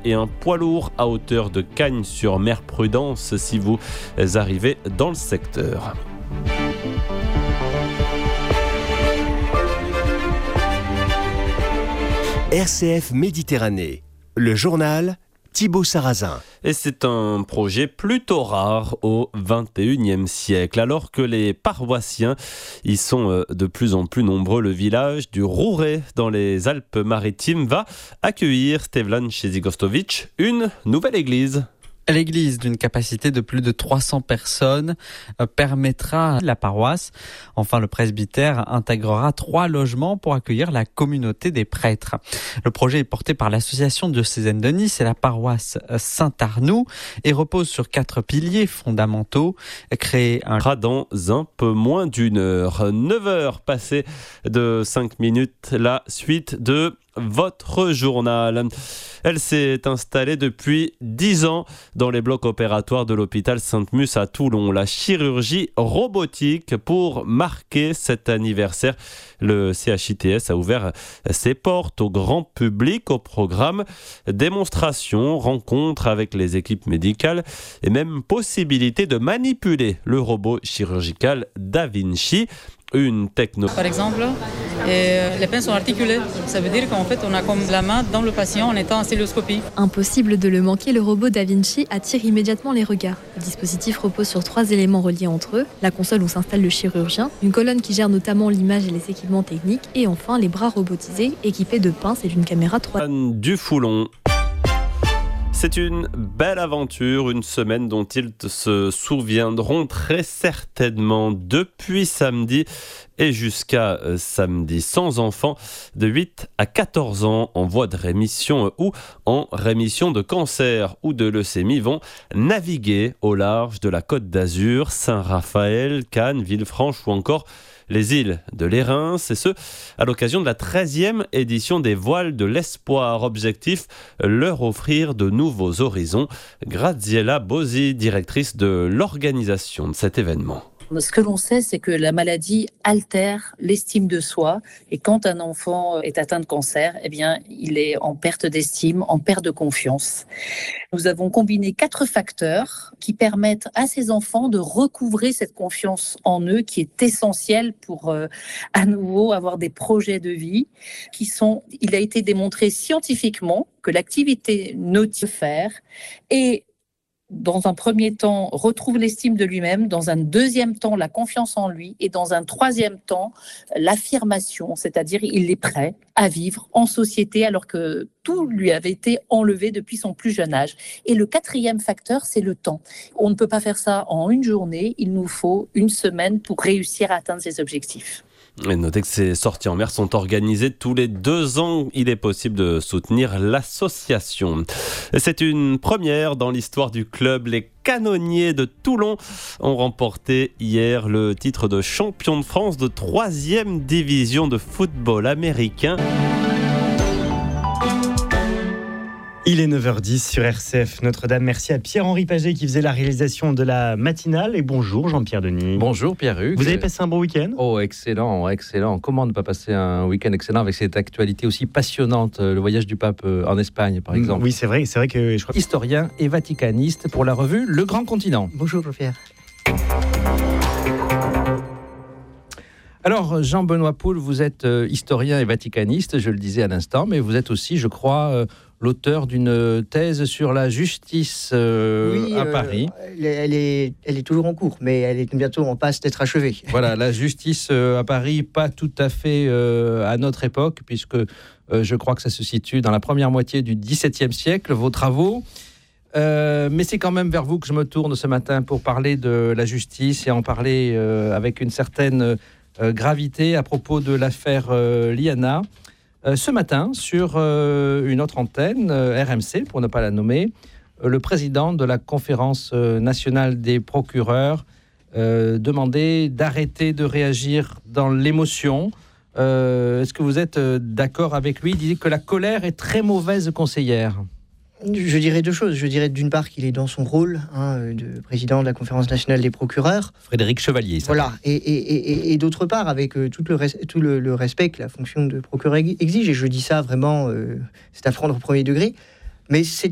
et un poids lourd à hauteur de Cagnes-sur-Mer. Prudence si vous arrivez dans le secteur. RCF Méditerranée, le journal Thibaut Sarrazin. Et c'est un projet plutôt rare au XXIe siècle. Alors que les paroissiens y sont de plus en plus nombreux, le village du Rouret dans les Alpes-Maritimes va accueillir, Stevlan Chezigostovic, une nouvelle église. L'église, d'une capacité de plus de 300 personnes, permettra à la paroisse. Enfin, le presbytère intégrera 3 logements pour accueillir la communauté des prêtres. Le projet est porté par l'association diocésaine de Nice et la paroisse Saint-Arnoux et repose sur 4 piliers fondamentaux. Créer un dans un peu moins d'une heure. 9 heures passées de 5 minutes, la suite de votre journal. Elle s'est installée depuis 10 ans dans les blocs opératoires de l'hôpital Sainte-Musse à Toulon. La chirurgie robotique pour marquer cet anniversaire. Le CHITS a ouvert ses portes au grand public au programme démonstrations, rencontres avec les équipes médicales et même possibilité de manipuler le robot chirurgical Da Vinci. Une techno. Par exemple, les pinces sont articulées. Ça veut dire qu'en fait, on a comme la main dans le patient en étant en cystoscopie. Impossible de le manquer, le robot Da Vinci attire immédiatement les regards. Le dispositif repose sur 3 éléments reliés entre eux. La console où s'installe le chirurgien, une colonne qui gère notamment l'image et les équipements techniques, et enfin les bras robotisés équipés de pinces et d'une caméra 3D. Du Foulon. C'est une belle aventure, une semaine dont ils se souviendront très certainement depuis samedi et jusqu'à samedi. 100 enfants de 8 à 14 ans en voie de rémission ou en rémission de cancer ou de leucémie vont naviguer au large de la Côte d'Azur, Saint-Raphaël, Cannes, Villefranche ou encore les îles de l'Érins, et ce, à l'occasion de la 13e édition des Voiles de l'Espoir. Objectif, leur offrir de nouveaux horizons. Graziella Bosi, directrice de l'organisation de cet événement. Ce que l'on sait, c'est que la maladie altère l'estime de soi. Et quand un enfant est atteint de cancer, eh bien, il est en perte d'estime, en perte de confiance. Nous avons combiné 4 facteurs qui permettent à ces enfants de recouvrer cette confiance en eux qui est essentielle pour, à nouveau, avoir des projets de vie il a été démontré scientifiquement que l'activité notifère et dans un premier temps, retrouve l'estime de lui-même, dans un deuxième temps, la confiance en lui, et dans un troisième temps, l'affirmation, c'est-à-dire il est prêt à vivre en société alors que tout lui avait été enlevé depuis son plus jeune âge. Et le 4e facteur, c'est le temps. On ne peut pas faire ça en une journée, il nous faut une semaine pour réussir à atteindre ses objectifs. Et notez que ces sorties en mer sont organisées tous les 2 ans. Il est possible de soutenir l'association. C'est une première dans l'histoire du club. Les Canonniers de Toulon ont remporté hier le titre de champion de France de 3e division de football américain. Il est 9h10 sur RCF Notre-Dame. Merci à Pierre-Henri Paget qui faisait la réalisation de la matinale. Et bonjour Jean-Pierre Denis. Bonjour Pierre-Hugues. Vous avez passé un bon week-end ? Oh, excellent, excellent. Comment ne pas passer un week-end excellent avec cette actualité aussi passionnante, le voyage du pape en Espagne par exemple. Oui, c'est vrai que je crois... Historien et vaticaniste pour la revue Le Grand Continent. Bonjour Jean-Pierre. Alors, Jean-Benoît Poul, vous êtes historien et vaticaniste, je le disais à l'instant, mais vous êtes aussi, je crois, l'auteur d'une thèse sur la justice à Paris. Elle est toujours en cours, mais elle est bientôt en passe d'être achevée. Voilà, la justice à Paris, pas tout à fait à notre époque, puisque je crois que ça se situe dans la première moitié du XVIIe siècle, vos travaux. Mais c'est quand même vers vous que je me tourne ce matin pour parler de la justice et en parler avec une certaine... gravité à propos de l'affaire Liana. Ce matin, sur une autre antenne, RMC, pour ne pas la nommer, le président de la conférence nationale des procureurs demandait d'arrêter de réagir dans l'émotion. Est-ce que vous êtes d'accord avec lui ? Il disait que la colère est très mauvaise conseillère. Je dirais 2 choses. Je dirais d'une part qu'il est dans son rôle de président de la Conférence nationale des procureurs. Frédéric Chevalier. Ça. Voilà. Et d'autre part, avec tout le respect que la fonction de procureur exige, et je dis ça vraiment, c'est à prendre au premier degré, mais c'est